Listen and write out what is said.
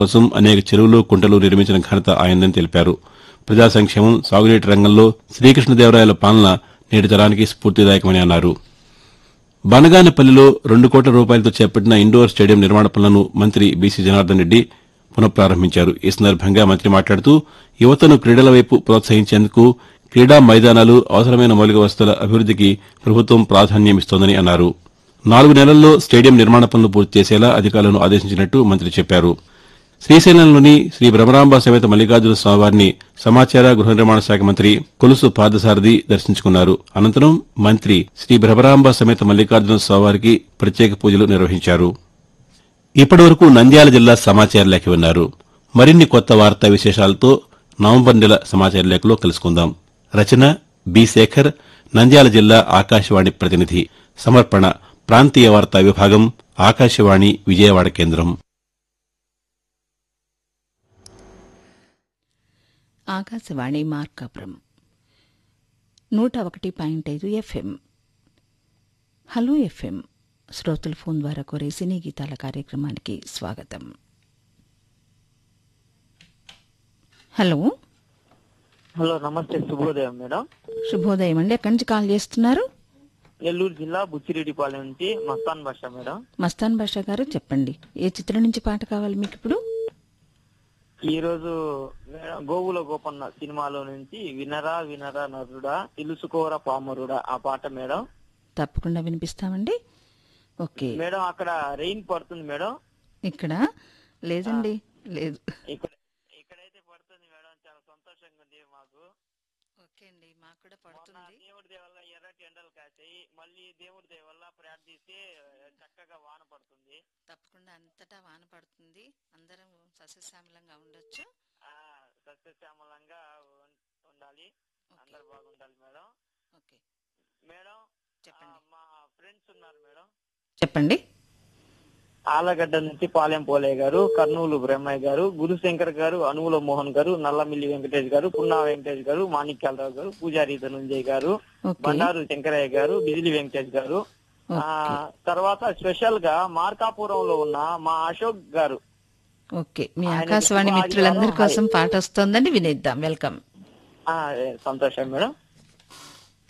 కోసం అనేక చెరువులు కుంటలు నిర్మించిన ఘనత ఆయనదని తెలిపారు. ప్రజా సంక్షేమం, సాగునీటి రంగంలో శ్రీకృష్ణదేవరాయల పాలన నేటి తరానికి స్ఫూర్తిదాయకమని అన్నారు. బనగానపల్లిలో 2 కోట్ల రూపాయలతో చేపట్టిన ఇండోర్ స్టేడియం నిర్మాణ పనులను మంత్రి బీసీ జనార్దన్ రెడ్డి పునఃప్రారంభించారు. ఈ సందర్భంగా మంత్రి మాట్లాడుతూ యువతను క్రీడల వైపు ప్రోత్సహించేందుకు క్రీడా మైదానాలు, అవసరమైన మౌలిక వసతుల అభివృద్దికి ప్రభుత్వం ప్రాధాన్యమిస్తోందని అన్నారు. 4 నెలల్లో స్టేడియం నిర్మాణ పనులు పూర్తి చేసేలా అధికారులను ఆదేశించినట్టు మంత్రి చెప్పారు. శ్రీశైలంలోని శ్రీ భ్రమరాంబ సమేత మల్లికార్జున స్వామివారిని సమాచార, గృహ నిర్మాణ శాఖ మంత్రి కొలుసు పార్థసారథి దర్శించుకున్నారు. అనంతరం మంత్రి శ్రీ భ్రమరాంబ సమేత మల్లికార్జున స్వామివారికి ప్రత్యేక పూజలు నిర్వహించారు. ఇప్పటివరకు నంద్యాల జిల్లా సమాచార లేఖ విన్నారు. మరిన్ని కొత్త వార్తా విశేషాలతో నవంబర్ నెల సమాచార లేఖలో కలుసుకుందాం. రచన బి శేఖర్, నంద్యాల జిల్లా ఆకాశవాణి ప్రతినిధి. సమర్పణ ప్రాంతీయ వార్తా విభాగం, ఆకాశవాణి విజయవాడ కేంద్రం. Akashvani Markapuram 101.5 FM. Hello FM శ్రోతల ఫోన్ ద్వారా కోరే సినీ గీతాల కార్యక్రమానికి స్వాగతం. హలో హలో, నమస్తే, శుభోదయం మేడం. శుభోదయం అండి. ఎక్కడి నుంచి కాల్ చేస్తున్నారు? నెల్లూరు జిల్లా బుచ్చిరెడ్డిపాలెం నుంచి మస్తాన్ బాషా మేడం. మస్తాన్ బాషా గారు చెప్పండి, ఏ చిత్రం నుంచి పాట కావాలి మీకు ఇప్పుడు? ఈ రోజు గోవుల గోపన్న సినిమాలో నుంచి వినరా వినరా నరుడా తెలుసుకోరా పామరుడా ఆ పాట మేడం. తప్పకుండా వినిపిస్తామండి. ఓకే మేడం, అక్కడ రెయిన్ పడుతుంది మేడం. ఇక్కడ లేదండి, లేదు. ఇక్కడైతే పడుతుంది మేడం, చాలా సంతోషంగా ఉంది మాకు. ఓకే అండి, మాకు కూడా పడుతుంది. దేవుడి దయ వల్ల ఎర్రటి ఎండలు కాసాయి, మళ్ళీ దేవుడి దయ వల్ల ప్రార్థిస్తే చక్కగా వాన పడుతుంది. తప్పకుండా అంతటా వాన పడుతుంది, అందరం సస్యశ్యామలంగా ఉండొచ్చు. సస్యశ్యామలంగా ఉండాలి, అందరు బాగుండాలి మేడం. ఓకే మేడం, చెప్పండి. మా ఫ్రెండ్స్ ఉన్నారు మేడం. చెప్పండి. ఆలగడ్డ నుంచి పాలెం పోలే గారు, కర్నూలు బ్రహ్మయ్య గారు, గురుశంకర్ గారు, అనువుల మోహన్ గారు, నల్లమిల్లి వెంకటేష్ గారు, పున్నా వెంకటేష్ గారు, మాణిక్యాలరావు గారు, పూజారి ధనుంజయ్ గారు, బండారు శంకరయ్య గారు, బిజిలి వెంకటేష్ గారు. తర్వాత స్పెషల్ గా మార్కాపురంలో ఉన్న మా అశోక్ గారు. ఓకే, మీ ఆకాశవాణి మిత్రులందరి కోసం పాట వస్తోందండి, వినేద్దాం. వెల్కమ్. సంతోషం మేడం.